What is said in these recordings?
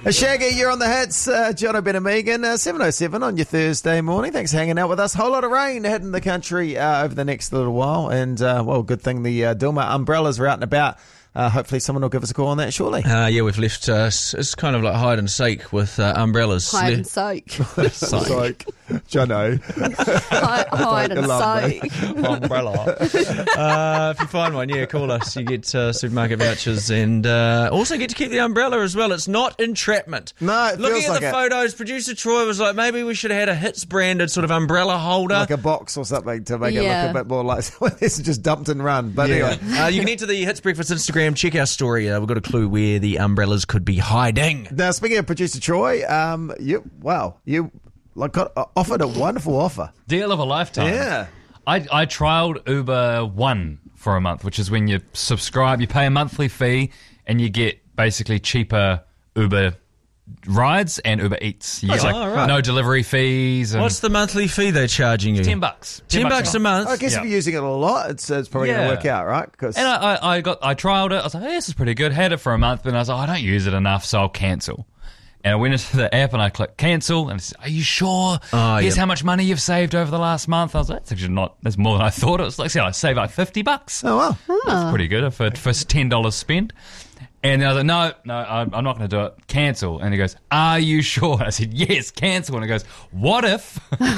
Shaggy, you're on the hits. Jono, Ben and Megan, 7:07 on your Thursday morning. Thanks for hanging out with us. Whole lot of rain hitting the country over the next little while. And, well, good thing the Dilmah umbrellas are out and about. Hopefully someone will give us a call on that shortly. Yeah, we've left, it's kind of like hide and seek with umbrellas. Hide and soak. Soak. Jono. Hide and soak. Umbrella. If you find one, call us. You get supermarket vouchers and also get to keep the umbrella as well. It's not entrapment. No, it Looking feels at like the photos, producer Troy was like, maybe we should have had a Hits branded sort of umbrella holder. Like a box or something to make it look a bit more like this is just dumped and run. But anyway. You can enter the Hits Breakfast Instagram. Check our story. We've got a clue where the umbrellas could be hiding. Now, speaking of producer Troy, you got offered a wonderful offer. Deal of a lifetime. Yeah. I trialled Uber One for a month, which is when you subscribe, you pay a monthly fee, and you get basically cheaper Uber rides and Uber Eats. You get no delivery fees. And what's the monthly fee they're charging you? $10. $10 a month. I guess if you're using it a lot, it's probably going to work out, right? And I trialled it. I was like, hey, this is pretty good. Had it for a month, but I was like, I don't use it enough, so I'll cancel. And I went into the app and I clicked cancel, and it said, are you sure? Here's how much money you've saved over the last month. I was like, that's actually that's more than I thought. It was like, I saved like $50. Oh, wow. That's pretty good for $10 spent. And I was like, no, I'm not going to do it. Cancel. And he goes, are you sure? And I said, yes, cancel. And he goes, what if?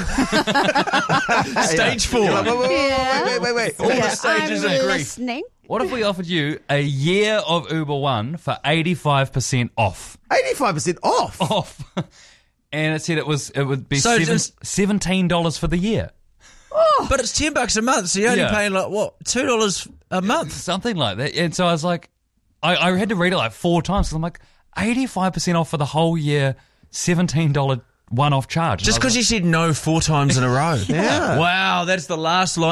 Stage 4. Like, wait. All the stages of grief. Listening. What if we offered you a year of Uber One for 85% off? 85% off? Off. And it said it would be So $17 for the year. But it's $10 a month, so you're only paying like, what, $2 a month? Something like that. And so I was like, I had to read it like 4 times, because I'm like, 85% off for the whole year, $17 one-off charge. Just because you said no 4 times in a row. Yeah. Wow, that's the last line.